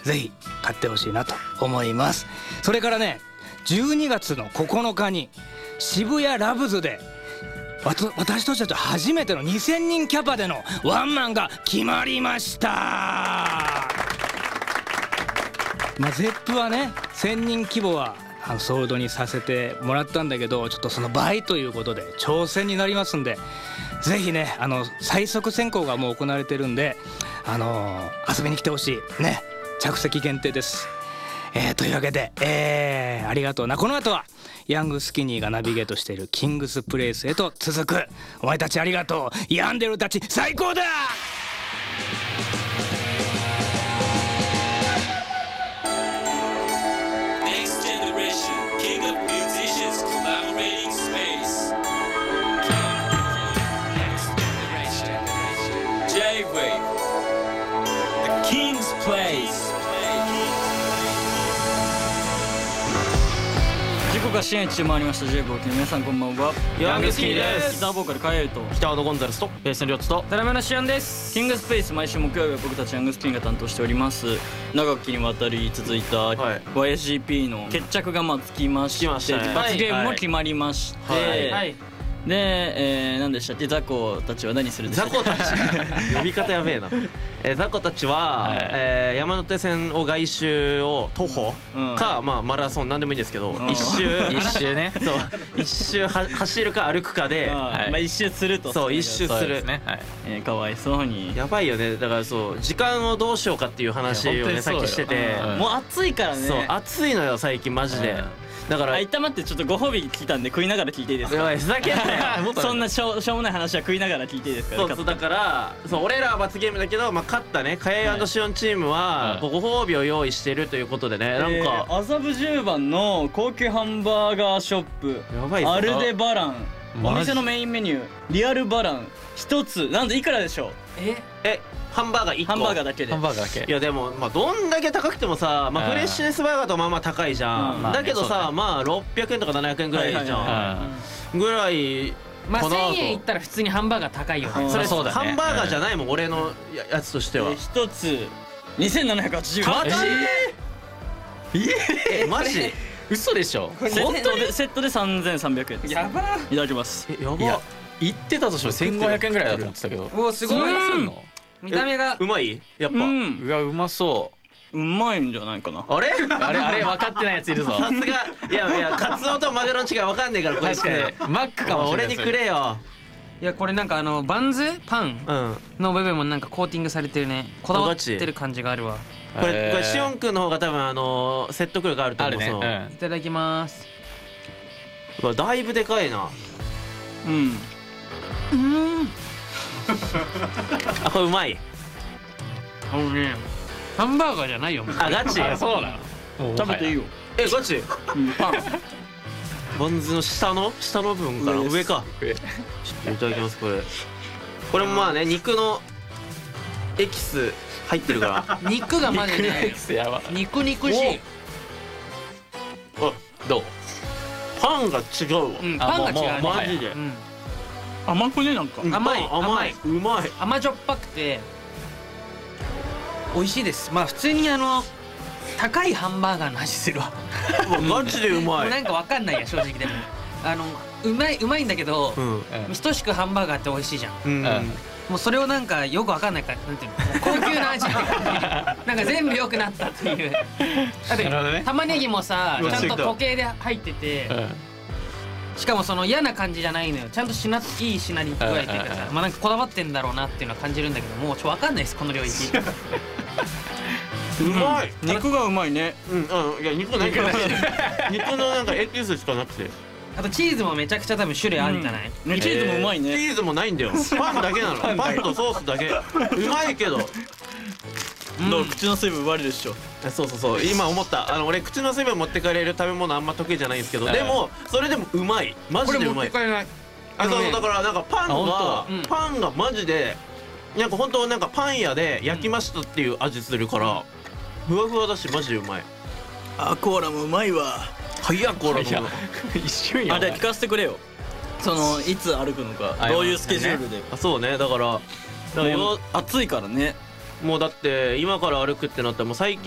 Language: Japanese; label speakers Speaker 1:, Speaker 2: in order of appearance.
Speaker 1: ぜひ買ってほしいなと思います。それからね、12月の9日に渋谷ラブズで私たちと初めての2000人キャパでのワンマンが決まりました。ゼップはね1000人規模はソールドにさせてもらったんだけど、ちょっとその倍ということで挑戦になりますんで、ぜひね最速選考がもう行われてるんで遊びに来てほしいね。着席限定です。というわけで、ありがとうな。この後はヤングスキニーがナビゲートしているキングスプレイスへと続く。お前たちありがとう、ヤンデルたち最高だ。
Speaker 2: 時刻は深夜1時回りました。J-Boyの皆さんこんばんは。
Speaker 3: ヤングスキーです。
Speaker 2: ギターボーカルカエルと
Speaker 3: 北野ゴンザレスと
Speaker 4: ベースのリョッツと
Speaker 5: ドラムのシオンです。
Speaker 2: キングスペース、毎週木曜日は僕たちヤングスキーが担当しております。長きにわたり続いた YSGP の決着がつきまして、罰ゲームも決まりまして、で、何でしたっけ、ザコたちは何するんですか。
Speaker 3: ザコたち呼び方やべえな。ザコたちは、山手線を外周を徒歩か、マラソンなんでもいいんですけど、一周ね、そう一周走るか歩くかで、
Speaker 2: 一周すると。
Speaker 3: そう一周するね。
Speaker 2: かわいそうに
Speaker 3: やばいよね。だからそう時間をどうしようかっていう話をねさっきしてて、
Speaker 2: もう暑いからね。
Speaker 3: そう暑いのよ最近マジで。だから
Speaker 2: 一旦待って、ちょっとご褒美来たんで食いながら聞いていいですか。
Speaker 3: ふざけんなよ。
Speaker 2: そんなしょうもない話は食いながら聞いていいですか。
Speaker 3: そうだから俺らは罰ゲームだけど、勝ったねカエ&シオンチームはご褒美を用意してるということでね、なんか
Speaker 2: 麻布十番の高級ハンバーガーショップアルデバラン、お店のメインメニューリアルバラン一つなんでいくらでしょう。
Speaker 3: ハンバーガー1個。
Speaker 2: ハンバーガーだけで。
Speaker 4: ハンバーガーだけ。
Speaker 3: いやでもどんだけ高くてもさ、フレッシュネスバーガーとまあ高いじゃん。だけどさ、600円とか700円ぐらいじゃんぐらい。
Speaker 5: 1000円いったら普通にハンバーガー高いよね。
Speaker 3: それハンバーガーじゃないもん俺のやつとしては。
Speaker 2: 一つ2780
Speaker 3: 円。マジ
Speaker 4: 嘘でしょ。
Speaker 2: セットで3300円。やば。いただきます。
Speaker 3: やば。
Speaker 4: 言ってたとしても1500円ぐらいだと思ってたけど。
Speaker 5: おおすごい。見た目が
Speaker 3: うまい。やっぱ
Speaker 4: うわうまそう。
Speaker 2: うまいんじゃないかな。
Speaker 3: あれ
Speaker 4: 分かってないやついるぞ。
Speaker 3: さすが。いやカツオとマグロの違い分かんねえからこれ。
Speaker 4: 確かにマックかもしれない。
Speaker 3: 俺にくれよ。
Speaker 5: いやこれなんかバンズパンの部分もなんかコーティングされてるね。こだわってる感じがあるわ。
Speaker 3: これシオンくんの方が多分説得力あると思う。
Speaker 5: いただきます。
Speaker 3: だいぶでかいな。あ、これうまい。
Speaker 5: ハンバーガーじゃないよ。
Speaker 3: あ、ガチ。
Speaker 4: そうなの。
Speaker 2: 食べていいよ。
Speaker 3: ガチ。
Speaker 2: パン。
Speaker 3: バンズの下の部分から上か。ちょっといただきます。これもまあね、肉のエキス入ってるから。
Speaker 5: 肉がまでね、肉しい。
Speaker 3: どう？パンが違うわ。
Speaker 5: パンが違う。
Speaker 3: マジで。
Speaker 2: 甘くね、なんか
Speaker 5: 甘い、
Speaker 3: うまい。
Speaker 5: 甘じょっぱくて美味しいです。普通に高いハンバーガーの味するわ。
Speaker 3: マジでうまい。
Speaker 5: なんかわかんないや正直。でもうまいんだけど、等しくハンバーガーって美味しいじゃん。もうそれをなんかよくわかんないから、なんていうの、高級な味って感じ。なんか全部良くなったっていう。だって玉ねぎもさちゃんと固形で入ってて、しかもその嫌な感じじゃないのよ。ちゃんといい品に加えてるからさ、なんかこだわってんだろうなっていうのは感じるんだけど、もうわかんないですこの領域。
Speaker 3: うまい。
Speaker 2: 肉がうまいね。
Speaker 3: いや肉ないけど肉のなんかエキスしかなくて、
Speaker 5: あとチーズもめちゃくちゃ多分種類あるんじゃない。
Speaker 2: チーズもうまいね。
Speaker 3: チーズもないんだよ。パンだけなの。パンとソースだけ。うまいけど
Speaker 2: 口の水分割れるでしょ。
Speaker 3: そう今思った。俺口の水分持ってかれる食べ物あんま得意じゃないんですけど、でもそれでもうまい。マジでうまい。だからなんかパンがマジでなんか本当なんかパン屋で焼きましたっていう味するからふわふわだしマジでうまい。
Speaker 2: コーラもうまいわ。
Speaker 3: 早コーラも
Speaker 4: 一瞬や。
Speaker 2: じゃあ聞かせてくれよ。いつ歩くのか、どういうスケジュールで。
Speaker 3: そうね。だから
Speaker 2: 暑いからね。
Speaker 3: もうだって今から歩くってなったらもう最近